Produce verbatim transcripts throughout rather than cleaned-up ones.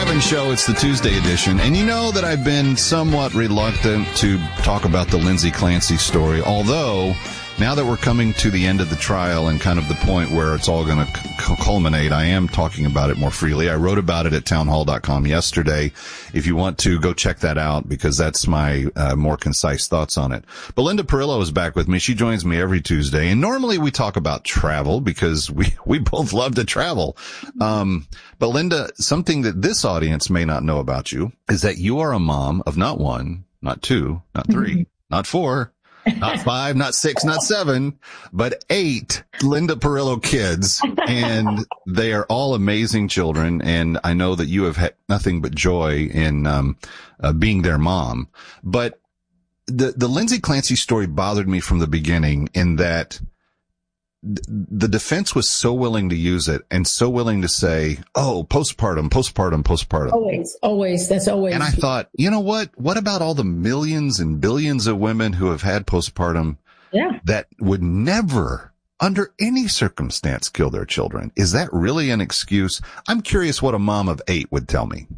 Kevin Show. It's the Tuesday edition. And you know that I've been somewhat reluctant to talk about the Lindsay Clancy story, although now that we're coming to the end of the trial and kind of the point where it's all going to c- culminate, I am talking about it more freely. I wrote about it at townhall dot com yesterday. If you want to, go check that out because that's my uh, more concise thoughts on it. Belinda Perillo is back with me. She joins me every Tuesday. And normally we talk about travel because we, we both love to travel. Um, but Linda, something that this audience may not know about you is that you are a mom of not one, not two, not three, not four, not five, not six, not seven, but eight Linda Perillo kids. And they are all amazing children. And I know that you have had nothing but joy in um, uh, being their mom. But the, the Lindsay Clancy story bothered me from the beginning in that the defense was so willing to use it and so willing to say, oh, postpartum, postpartum, postpartum. Always, always. That's always. And I thought, you know what? What about all the millions and billions of women who have had postpartum yeah. that would never, under any circumstance, kill their children? Is that really an excuse? I'm curious what a mom of eight would tell me.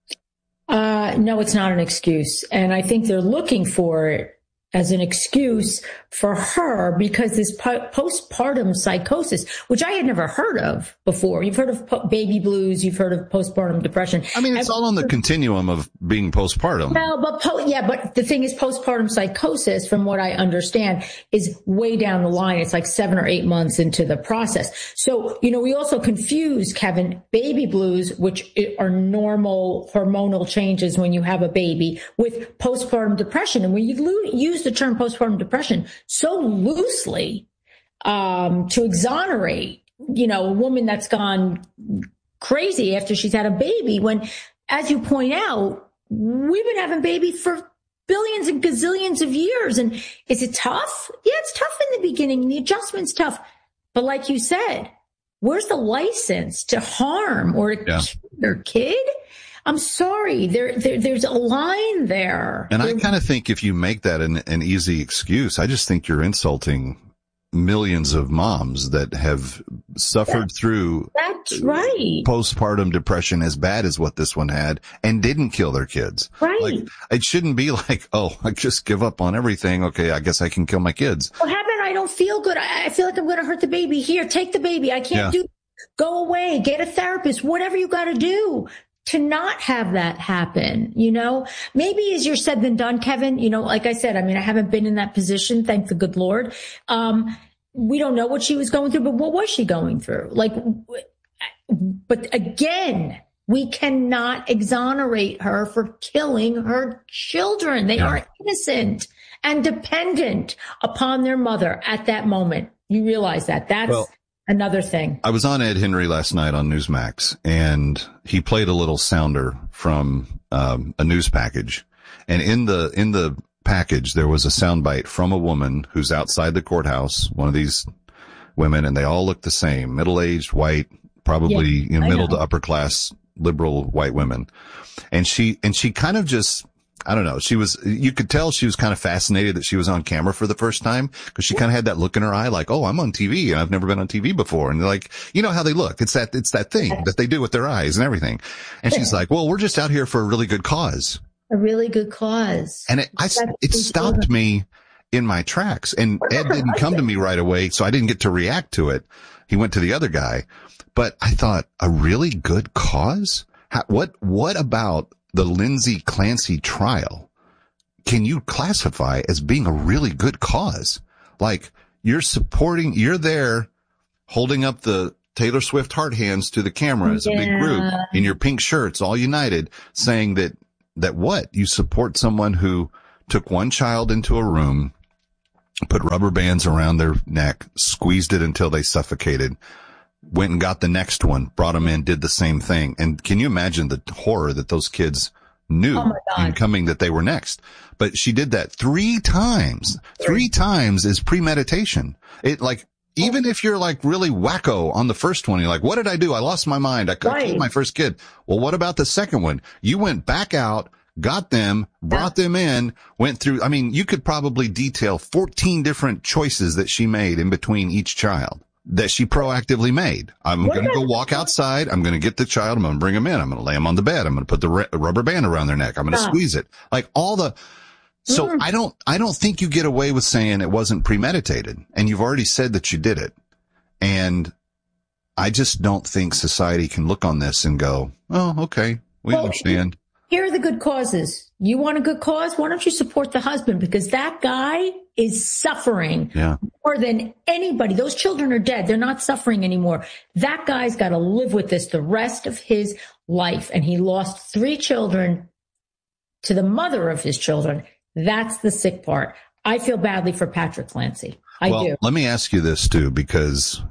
Uh, no, it's not an excuse. And I think they're looking for it as an excuse for her because this po- postpartum psychosis, which I had never heard of before. You've heard of po- baby blues. You've heard of postpartum depression. I mean, it's I've, all on the continuum of being postpartum. Well, but po- yeah, but the thing is postpartum psychosis, from what I understand, is way down the line. It's like seven or eight months into the process. So, you know, we also confuse, Kevin, baby blues, which are normal hormonal changes when you have a baby, with postpartum depression. And when you lo- use the term postpartum depression so loosely um, to exonerate, you know, a woman that's gone crazy after she's had a baby, when, as you point out, we've been having babies for billions and gazillions of years. And is it tough? Yeah, it's tough in the beginning. The adjustment's tough. But like you said, where's the license to harm or to yeah. kill their kid? I'm sorry, there, there there's a line there. And there, I kind of think if you make that an, an easy excuse, I just think you're insulting millions of moms that have suffered that's, through that's right. postpartum depression as bad as what this one had and didn't kill their kids. Right. Like, it shouldn't be like, oh, I just give up on everything. Okay, I guess I can kill my kids. What happened? I don't feel good. I, I feel like I'm going to hurt the baby. Here, take the baby. I can't yeah. do. Go away. Get a therapist. Whatever you got to do to not have that happen, you know, maybe easier said than done, Kevin. You know, like I said, I mean, I haven't been in that position. Thank the good Lord. Um, we don't know what she was going through, but what was she going through? Like, but again, we cannot exonerate her for killing her children. They yeah. are innocent and dependent upon their mother at that moment. You realize that. That's well, another thing. I was on Ed Henry last night on Newsmax, and he played a little sounder from um, a news package. And in the in the package, there was a soundbite from a woman who's outside the courthouse, one of these women, and they all look the same, middle-aged, white, probably yeah, you know, middle know. to upper class, liberal white women. And she and she kind of just, I don't know, she was, you could tell she was kind of fascinated that she was on camera for the first time because she kind of had that look in her eye like, oh, I'm on T V and I've never been on T V before. And they're like, you know how they look. It's that, it's that thing that they do with their eyes and everything. And she's like, well, we're just out here for a really good cause. A really good cause. And it, I, it stopped me in my tracks. And Ed didn't come to me right away, so I didn't get to react to it. He went to the other guy. But I thought, a really good cause? How, what, what about the Lindsay Clancy trial can you classify as being a really good cause? Like, you're supporting, you're there holding up the Taylor Swift heart hands to the camera as a yeah. big group in your pink shirts, all united, saying that, that what? You support someone who took one child into a room, put rubber bands around their neck, squeezed it until they suffocated, went and got the next one, brought them in, did the same thing. And can you imagine the horror that those kids knew oh in coming that they were next? But she did that three times. Three times is premeditation. It like, even if you're like really wacko on the first one, you're like, what did I do? I lost my mind. I right. killed my first kid. Well, what about the second one? You went back out, got them, brought yeah. them in, went through. I mean, you could probably detail fourteen different choices that she made in between each child. that she proactively made. I'm going to go walk outside. I'm going to get the child. I'm going to bring him in. I'm going to lay him on the bed. I'm going to put the re- rubber band around their neck. I'm going to Ah. squeeze it. Like all the, so Mm. I don't, I don't think you get away with saying it wasn't premeditated, and you've already said that you did it. And I just don't think society can look on this and go, oh, okay, we Well, understand. Here are the good causes. You want a good cause? Why don't you support the husband? Because that guy is suffering Yeah. more than anybody. Those children are dead. They're not suffering anymore. That guy's got to live with this the rest of his life. And he lost three children to the mother of his children. That's the sick part. I feel badly for Patrick Clancy. I well, do. let me ask you this too, because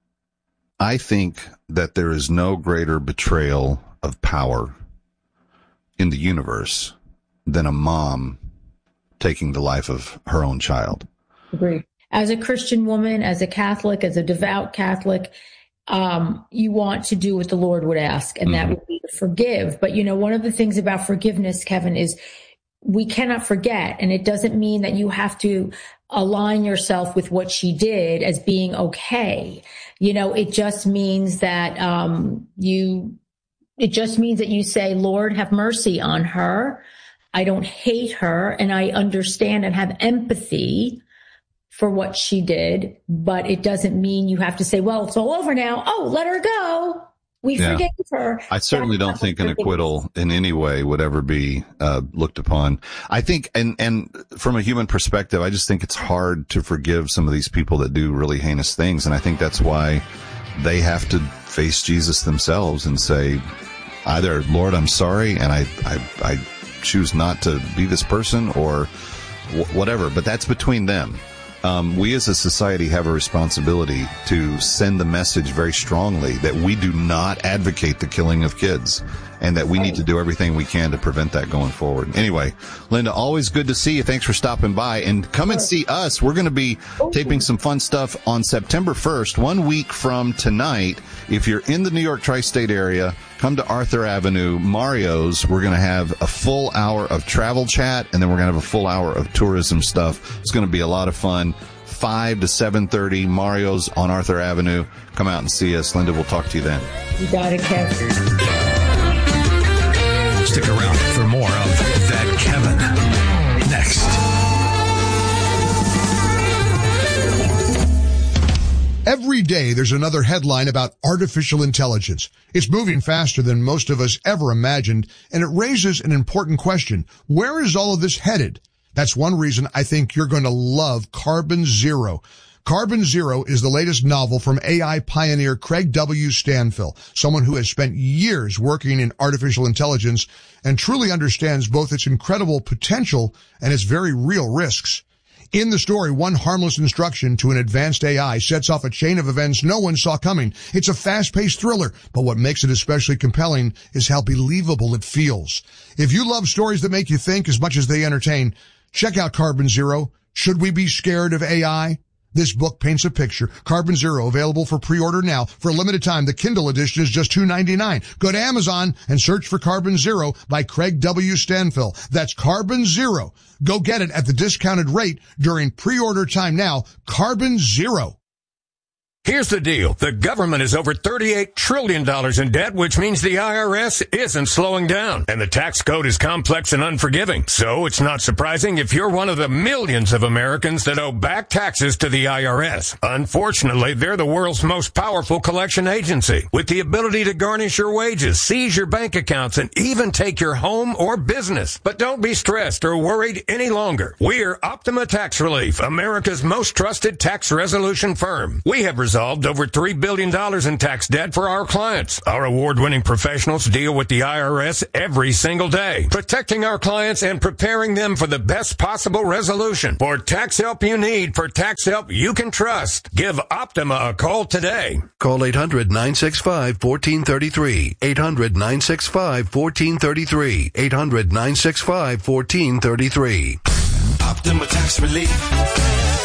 I think that there is no greater betrayal of power in the universe than a mom taking the life of her own child. Agreed. As a Christian woman, as a Catholic, as a devout Catholic, um, you want to do what the Lord would ask, and that would be to forgive. But, you know, one of the things about forgiveness, Kevin, is we cannot forget. And it doesn't mean that you have to align yourself with what she did as being okay. You know, it just means that um, you, it just means that you say, Lord, have mercy on her. I don't hate her, and I understand and have empathy for what she did, but it doesn't mean you have to say, well, it's all over now. Oh, let her go. We Yeah. forgave her. I certainly That's don't not think an forgiveness. acquittal in any way would ever be uh, looked upon. I think, and, and from a human perspective, I just think it's hard to forgive some of these people that do really heinous things. And I think that's why they have to face Jesus themselves and say, either, Lord, I'm sorry, and I, I, I choose not to be this person, or wh- whatever. But that's between them. Um, we as a society have a responsibility to send the message very strongly that we do not advocate the killing of kids, and that we need to do everything we can to prevent that going forward. Anyway, Linda, always good to see you. Thanks for stopping by, and come and see us. We're going to be taping some fun stuff on September first, one week from tonight. If you're in the New York tri-state area, come to Arthur Avenue, Mario's. We're going to have a full hour of travel chat, and then we're going to have a full hour of tourism stuff. It's going to be a lot of fun. five to seven thirty, Mario's on Arthur Avenue. Come out and see us. Linda, we'll talk to you then. You got it, Kevin. Stick around for more of That Kevin next. Every day there's another headline about artificial intelligence. It's moving faster than most of us ever imagined, and it raises an important question. Where is all of this headed? That's one reason I think you're going to love Carbon Zero. Carbon Zero is the latest novel from A I pioneer Craig W. Stanfill, someone who has spent years working in artificial intelligence and truly understands both its incredible potential and its very real risks. In the story, one harmless instruction to an advanced A I sets off a chain of events no one saw coming. It's a fast-paced thriller, but what makes it especially compelling is how believable it feels. If you love stories that make you think as much as they entertain, check out Carbon Zero. Should we be scared of A I? This book paints a picture. Carbon Zero, available for pre-order now. For a limited time, the Kindle edition is just two ninety-nine. Go to Amazon and search for Carbon Zero by Craig W. Stanfill. That's Carbon Zero. Go get it at the discounted rate during pre-order time now. Carbon Zero. Here's the deal. The government is over thirty-eight trillion dollars in debt, which means the I R S isn't slowing down. And the tax code is complex and unforgiving. So it's not surprising if you're one of the millions of Americans that owe back taxes to the I R S. Unfortunately, they're the world's most powerful collection agency, with the ability to garnish your wages, seize your bank accounts, and even take your home or business. But don't be stressed or worried any longer. We're Optima Tax Relief, America's most trusted tax resolution firm. We have resolved over three billion dollars in tax debt for our clients. Our award-winning professionals deal with the I R S every single day, protecting our clients and preparing them for the best possible resolution. For tax help you need, for tax help you can trust, give Optima a call today. Call eight hundred, nine six five, one four three three. eight hundred, nine six five, one four three three. eight hundred, nine six five, one four three three. Optima Tax Relief.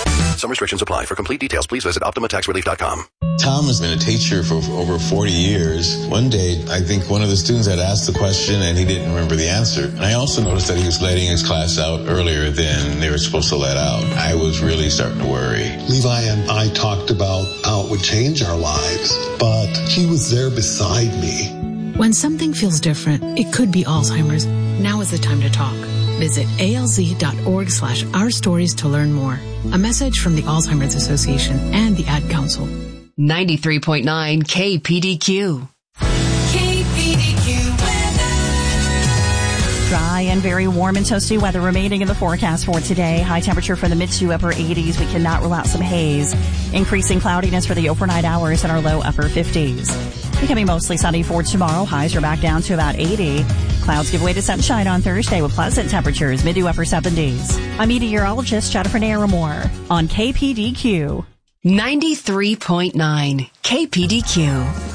Some restrictions apply. For complete details, please visit Optima Tax Relief dot com. Tom has been a teacher for over forty years. One day, I think one of the students had asked the question and he didn't remember the answer. And I also noticed that he was letting his class out earlier than they were supposed to let out. I was really starting to worry. Levi and I talked about how it would change our lives, but he was there beside me. When something feels different, it could be Alzheimer's. Now is the time to talk. Visit alz.org slash our stories to learn more. A message from the Alzheimer's Association and the Ad Council. ninety-three point nine K P D Q. K P D Q weather. Dry and very warm and toasty weather remaining in the forecast for today. High temperature for the mid to upper eighties. We cannot rule out some haze. Increasing cloudiness for the overnight hours and our low upper fifties. Becoming mostly sunny for tomorrow. Highs are back down to about eighty. Clouds give way to sunshine on Thursday with pleasant temperatures, mid to upper seventies. I'm meteorologist Jennifer Naramore on K P D Q. ninety-three point nine K P D Q.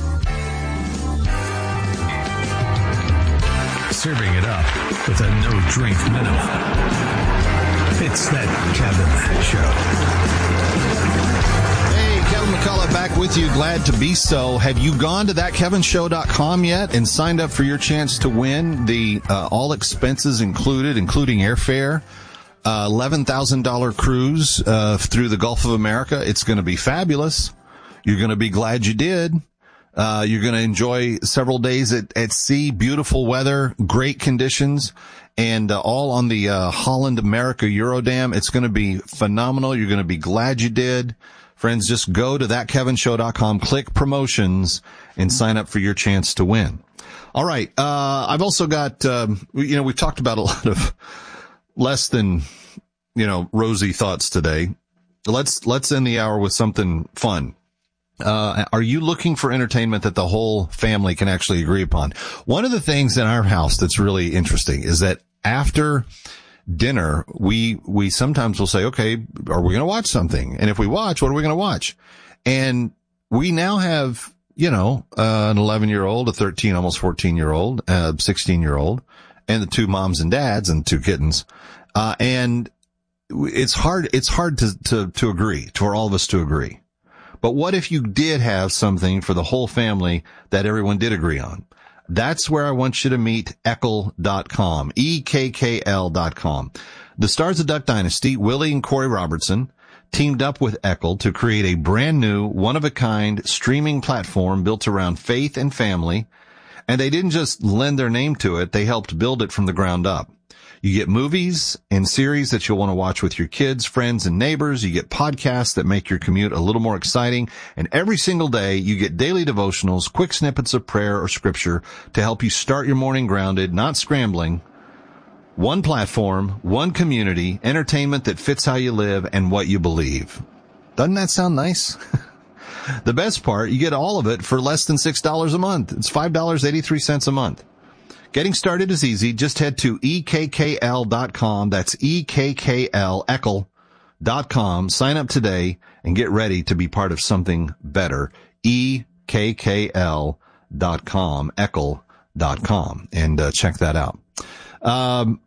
Serving it up with a no-drink minimum. It's that Kevin Show. Kevin McCullough back with you. Glad to be so. Have you gone to that kevin show dot com yet and signed up for your chance to win the uh, all expenses included, including airfare, uh, eleven thousand dollars cruise uh, through the Gulf of America? It's going to be fabulous. You're going to be glad you did. Uh, you're going to enjoy several days at, at sea, beautiful weather, great conditions, and uh, all on the uh, Holland America Eurodam. It's going to be phenomenal. You're going to be glad you did. Friends, just go to that kevin show dot com, click promotions, and sign up for your chance to win. All right. Uh, I've also got, um, you know, we've talked about a lot of less than, you know, rosy thoughts today. Let's, let's end the hour with something fun. Uh, are you looking for entertainment that the whole family can actually agree upon? One of the things in our house that's really interesting is that after dinner, we, we sometimes will say, okay, are we going to watch something? And if we watch, what are we going to watch? And we now have, you know, uh, an eleven year old, a thirteen, almost fourteen year old, a sixteen year old, and the two moms and dads and two kittens. Uh, and it's hard, it's hard to, to, to agree, for all of us to agree. But what if you did have something for the whole family that everyone did agree on? That's where I want you to meet Eckl dot com, E K K L dot com. The stars of Duck Dynasty, Willie and Corey Robertson, teamed up with Eckl to create a brand new, one-of-a-kind streaming platform built around faith and family. And they didn't just lend their name to it, they helped build it from the ground up. You get movies and series that you'll want to watch with your kids, friends, and neighbors. You get podcasts that make your commute a little more exciting. And every single day, you get daily devotionals, quick snippets of prayer or scripture to help you start your morning grounded, not scrambling. One platform, one community, entertainment that fits how you live and what you believe. Doesn't that sound nice? The best part, you get all of it for less than six dollars a month. It's five dollars and eighty-three cents a month. Getting started is easy. Just head to E K K L dot com. That's E K K L, Eckl dot com. Sign up today and get ready to be part of something better. E K K L dot com, Eckl dot com. And uh, check that out. Um,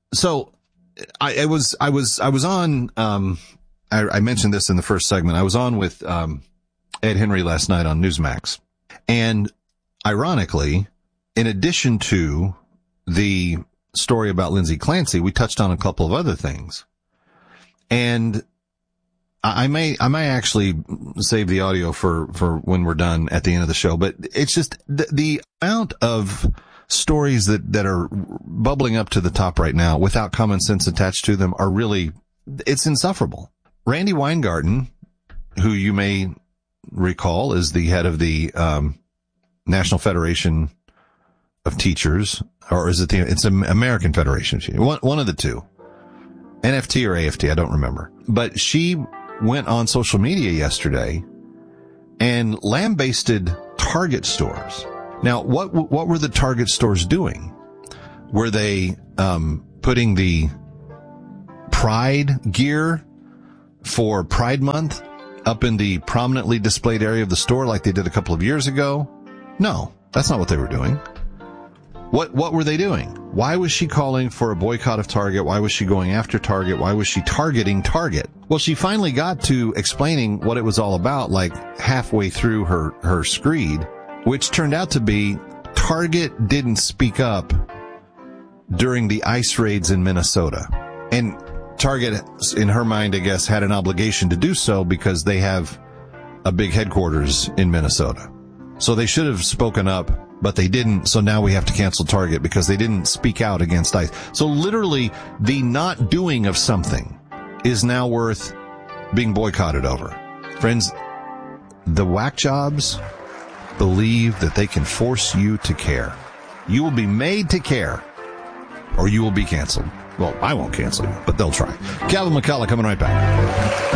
so I, I was, I was, I was on, um, I, I mentioned this in the first segment. I was on with, um, Ed Henry last night on Newsmax. And ironically, in addition to the story about Lindsay Clancy, we touched on a couple of other things. And I may, I may actually save the audio for, for when we're done at the end of the show, but it's just the, the amount of stories that, that are bubbling up to the top right now without common sense attached to them are really, it's insufferable. Randi Weingarten, who you may recall is the head of the, um, National Federation of Teachers, or is it the, it's an American Federation of Teachers, one, one of the two, N F T or A F T, I don't remember, but she went on social media yesterday and lambasted Target stores. Now, what, what were the Target stores doing? Were they, um, putting the Pride gear for Pride Month up in the prominently displayed area of the store like they did a couple of years ago? No, that's not what they were doing. What what were they doing? Why was she calling for a boycott of Target? Why was she going after Target? Why was she targeting Target? Well, she finally got to explaining what it was all about, like halfway through her, her screed, which turned out to be Target didn't speak up during the ICE raids in Minnesota. And Target, in her mind, I guess, had an obligation to do so because they have a big headquarters in Minnesota. So they should have spoken up, but they didn't. So now we have to cancel Target because they didn't speak out against ICE. So literally the not doing of something is now worth being boycotted over. Friends, the whack jobs believe that they can force you to care. You will be made to care or you will be canceled. Well, I won't cancel you, but they'll try. Calvin McCullough coming right back.